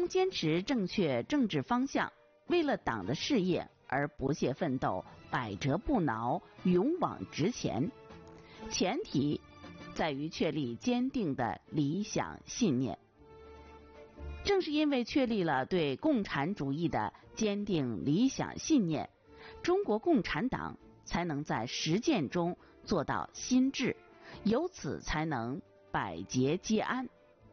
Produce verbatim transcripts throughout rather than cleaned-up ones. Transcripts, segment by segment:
坚持正确政治方向，为了党的事业而不懈奋斗，百折不挠，勇往直前。前提在于确立坚定的理想信念。正是因为确立了对共产主义的坚定理想信念，中国共产党才能在实践中做到心智，由此才能百劫皆安。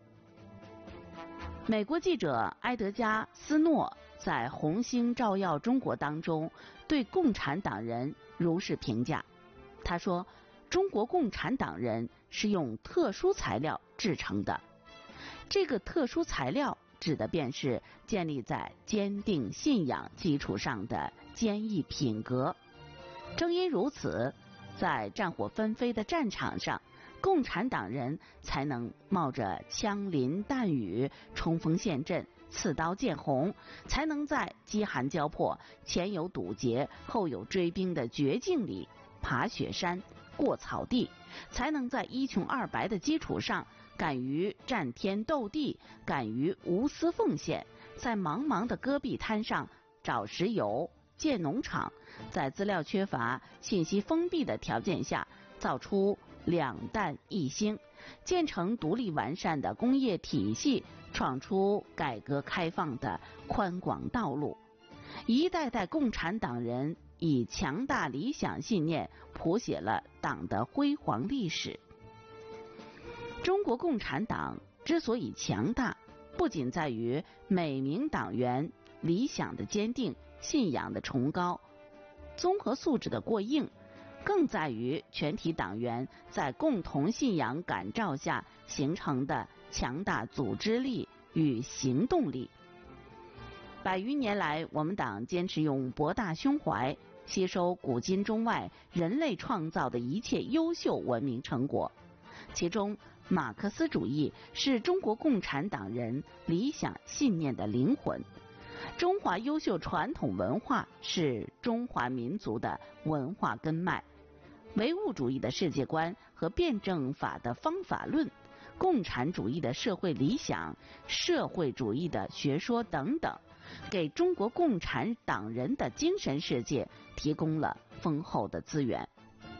美国记者埃德加·斯诺在《红星照耀中国》当中对共产党人如是评价，他说，中国共产党人是用特殊材料制成的，这个特殊材料指的便是建立在坚定信仰基础上的坚毅品格。正因如此，在战火纷飞的战场上，共产党人才能冒着枪林弹雨、冲锋陷阵、刺刀见红，才能在饥寒交迫、前有堵截、后有追兵的绝境里爬雪山、过草地，才能在一穷二白的基础上敢于战天斗地，敢于无私奉献，在茫茫的戈壁滩上找石油、建农场，在资料缺乏、信息封闭的条件下造出两弹一星，建成独立完善的工业体系，创出改革开放的宽广道路。一代代共产党人以强大理想信念谱写了党的辉煌历史。中国共产党之所以强大，不仅在于每名党员理想的坚定、信仰的崇高、综合素质的过硬，更在于全体党员在共同信仰感召下形成的强大组织力与行动力。百余年来，我们党坚持用博大胸怀吸收古今中外人类创造的一切优秀文明成果，其中马克思主义是中国共产党人理想信念的灵魂，中华优秀传统文化是中华民族的文化根脉，唯物主义的世界观和辩证法的方法论，共产主义的社会理想、社会主义的学说等等，给中国共产党人的精神世界提供了丰厚的资源。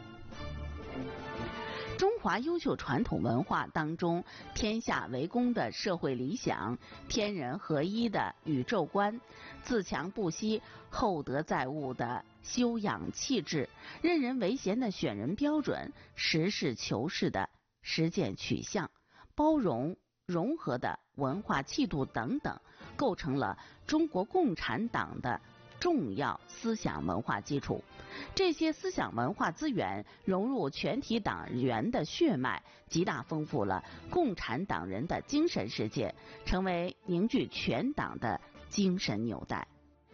中华优秀传统文化当中，天下为公的社会理想、天人合一的宇宙观、自强不息、厚德载物的修养气质、任人唯贤的选人标准、实事求是的实践取向、包容融合的文化气度等等，构成了中国共产党的重要思想文化基础。这些思想文化资源融入全体党员的血脉，极大丰富了共产党人的精神世界，成为凝聚全党的精神纽带。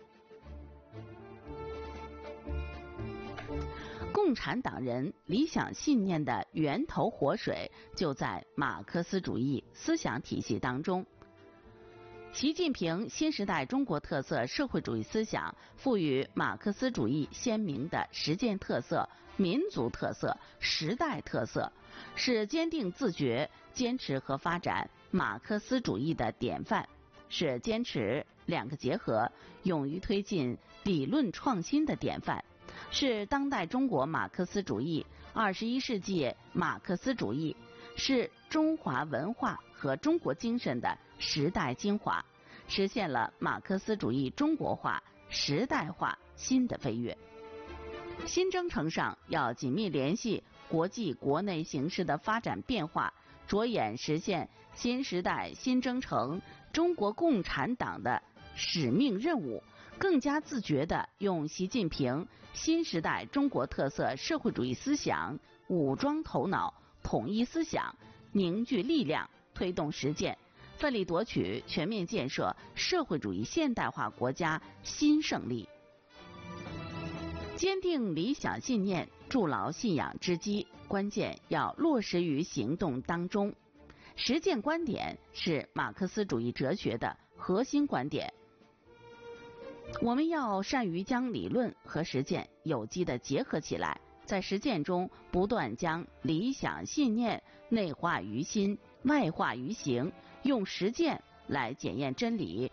共产党人理想信念的源头活水就在马克思主义思想体系当中。习近平新时代中国特色社会主义思想赋予马克思主义鲜明的实践特色、民族特色、时代特色，是坚定自觉坚持和发展马克思主义的典范，是坚持两个结合、勇于推进理论创新的典范，是当代中国马克思主义、二十一世纪马克思主义，是中华文化和中国精神的时代精华，实现了马克思主义中国化、时代化新的飞跃。新征程上要紧密联系国际国内形势的发展变化，着眼实现新时代新征程中国共产党的使命任务，更加自觉地用习近平新时代中国特色社会主义思想武装头脑、统一思想、凝聚力量，推动实践，奋力夺取全面建设社会主义现代化国家新胜利。坚定理想信念，筑牢信仰之基，关键要落实于行动当中。实践观点是马克思主义哲学的核心观点。我们要善于将理论和实践有机地结合起来，在实践中不断将理想信念内化于心、外化于行，用实践来检验真理，